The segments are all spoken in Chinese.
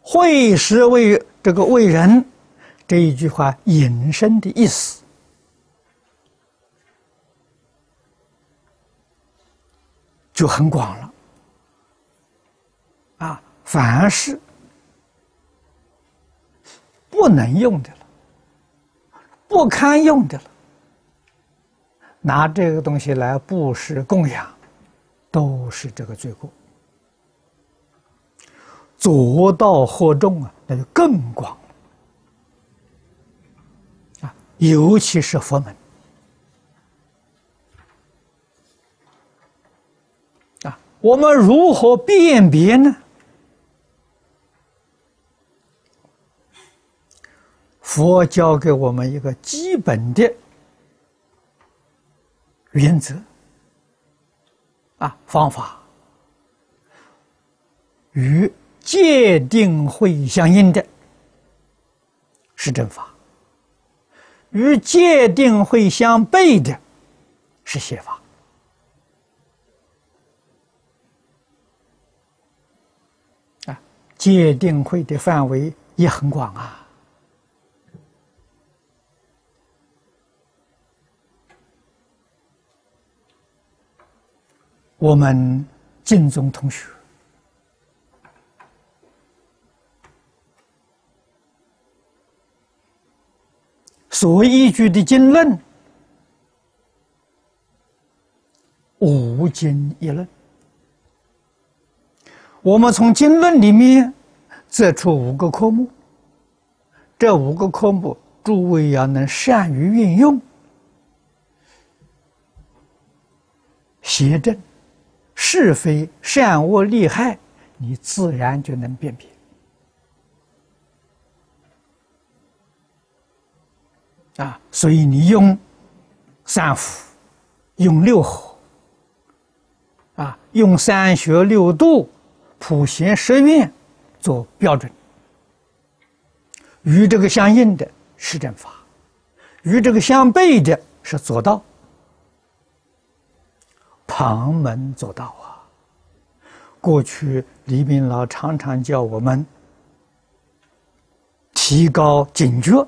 会时为这个为人这一句话引申的意思，就很广了。凡是不能用的了，不堪用的了，拿这个东西来布施供养，都是这个罪过。左道惑众那就更广了尤其是佛门我们如何辨别呢？佛教给我们一个基本的原则方法，与戒定慧相应的是正法，与戒定慧相悖的是邪法。戒定慧的范围也很广我们净宗同学所依据的经论，五经一论，我们从经论里面择出5个科目，这5个科目诸位要能善于运用，邪正是非善恶利害，你自然就能辨别所以你用三福，用六和用三学六度、普贤十愿做标准，与这个相应的是正法，与这个相悖的是左道，旁门左道过去李炳老常常叫我们提高警觉，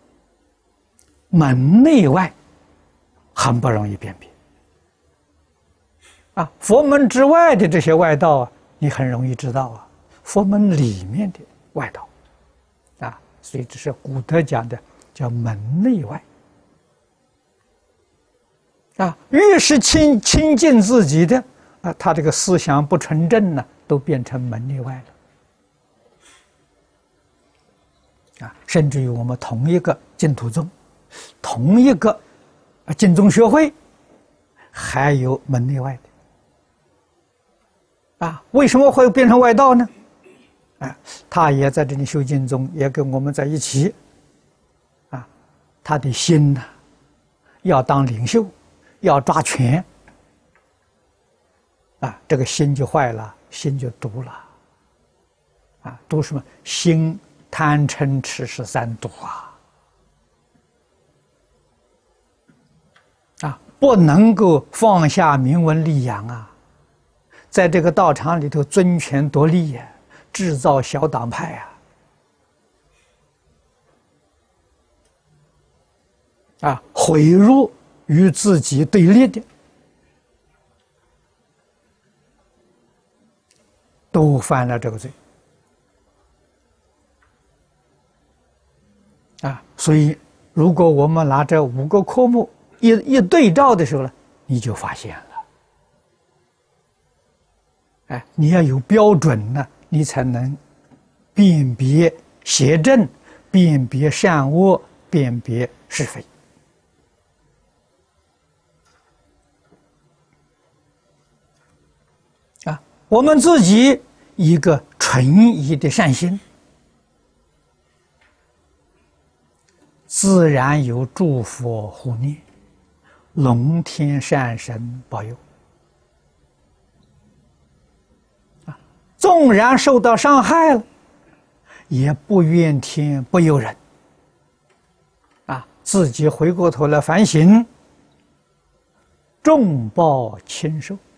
门内外很不容易辨别佛门之外的这些外道你很容易知道佛门里面的外道所以这是古德讲的叫门内外越是亲近自己的他这个思想不纯正呢，都变成门内外了甚至于我们同一个净土宗，同一个净宗学会，还有门内外的为什么会变成外道呢？他也在这里修净宗，也跟我们在一起他的心呢要当领袖，要抓权这个心就坏了，心就毒了毒什么？心贪嗔痴是三毒不能够放下明文立养在这个道场里头尊权夺利制造小党派毁入与自己对立的，都犯了这个罪所以如果我们拿这5个科目一对照的时候呢，你就发现了你要有标准呢，你才能辨别邪正，辨别善恶，辨别是非我们自己一个纯一的善心，自然有诸佛护念，龙天善神保佑纵然受到伤害了，也不怨天不尤人自己回过头来反省，重报轻受